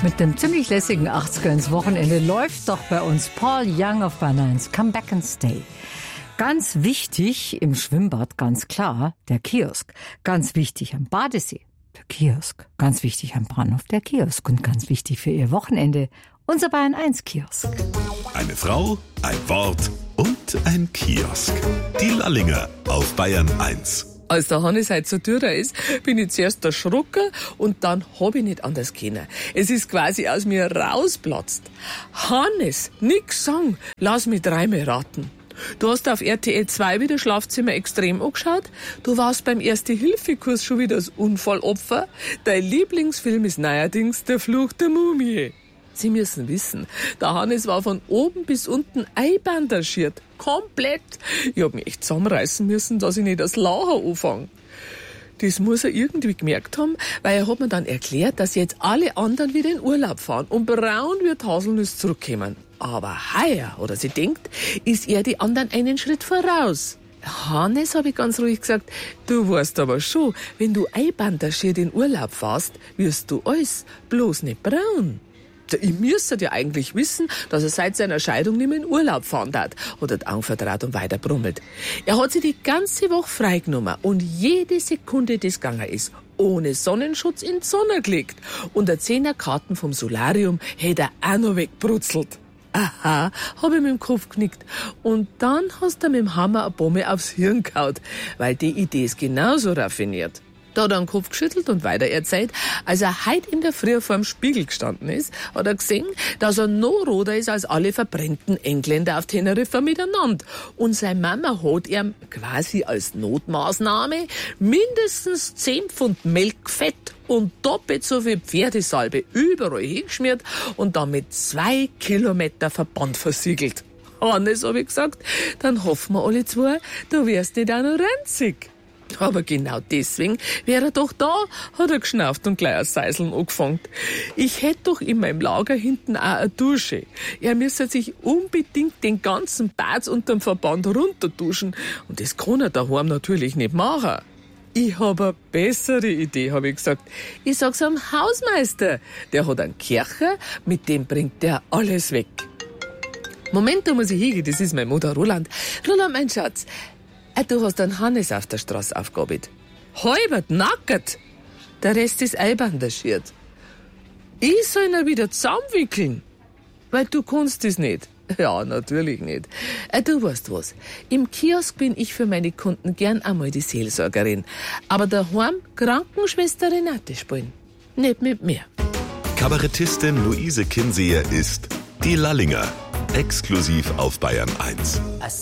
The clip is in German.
Mit dem ziemlich lässigen 80er ins Wochenende läuft doch bei uns Paul Young auf Bayern 1. Come back and stay. Ganz wichtig im Schwimmbad, ganz klar, der Kiosk. Ganz wichtig am Badesee, der Kiosk. Ganz wichtig am Bahnhof, der Kiosk. Und ganz wichtig für Ihr Wochenende, unser Bayern 1 Kiosk. Eine Frau, ein Wort und ein Kiosk. Die Lallinger auf Bayern 1. Als der Hannes heute zur Tür ist, bin ich zuerst erschrocken und dann hab ich nicht anders können. Es ist quasi aus mir rausplatzt. Hannes, nix sagen, lass mich dreimal raten. Du hast auf RTL 2 wieder Schlafzimmer extrem angeschaut. Du warst beim Erste-Hilfe-Kurs schon wieder das Unfallopfer. Dein Lieblingsfilm ist neuerdings Der Fluch der Mumie. Sie müssen wissen, der Hannes war von oben bis unten einbandagiert. Komplett. Ich hab mich echt zusammenreißen müssen, dass ich nicht das Lachen anfange. Das muss er irgendwie gemerkt haben, weil er hat mir dann erklärt, dass jetzt alle anderen wieder in Urlaub fahren und braun wird Haselnuss zurückkommen. Aber heuer, oder sie denkt, ist er die anderen einen Schritt voraus. Hannes, habe ich ganz ruhig gesagt, du weißt aber schon, wenn du einbandagiert in Urlaub fährst, wirst du alles, bloß nicht braun. Ich müsste ja eigentlich wissen, dass er seit seiner Scheidung nicht mehr in Urlaub fahren hat, hat er die Augen vertraut und weiter brummelt. Er hat sich die ganze Woche freigenommen und jede Sekunde, das gegangen ist, ohne Sonnenschutz in die Sonne gelegt. Und der 10er-Karten vom Solarium hätte er auch noch weggebrutzelt. Aha, hab ich mit dem Kopf geknickt. Und dann hast du mit dem Hammer eine Bombe aufs Hirn gehauen, weil die Idee ist genauso raffiniert. Da hat er den Kopf geschüttelt und weiter erzählt, als er heute in der Früh vor dem Spiegel gestanden ist, hat er gesehen, dass er noch roter ist als alle verbrennten Engländer auf Teneriffa miteinander. Und seine Mama hat ihm quasi als Notmaßnahme mindestens 10 Pfund Melkfett und doppelt so viel Pferdesalbe überall hingeschmiert und damit 2 Kilometer Verband versiegelt. Hannes, hab ich gesagt, dann hoffen wir alle zwei, du wirst nicht auch noch ranzig. Aber genau deswegen wäre er doch da, hat er geschnauft und gleich ein Seiseln angefangen. Ich hätte doch in meinem Lager hinten auch eine Dusche. Er müsste sich unbedingt den ganzen Bad unterm Verband runterduschen. Und das kann er daheim natürlich nicht machen. Ich habe eine bessere Idee, habe ich gesagt. Ich sag's am Hausmeister. Der hat einen Kercher, mit dem bringt der alles weg. Moment, da muss ich hingehen, das ist meine Mutter Roland. Roland, mein Schatz, du hast einen Hannes auf der Straße aufgearbeitet. Halbert, nackert. Der Rest ist einbandagiert. Ich soll ihn wieder zusammenwickeln. Weil du kannst das nicht. Ja, natürlich nicht. Du weißt was. Im Kiosk bin ich für meine Kunden gern einmal die Seelsorgerin. Aber daheim Krankenschwester Renate spielen. Nicht mit mir. Kabarettistin Luise Kinseher ist die Lallinger. Exklusiv auf Bayern 1.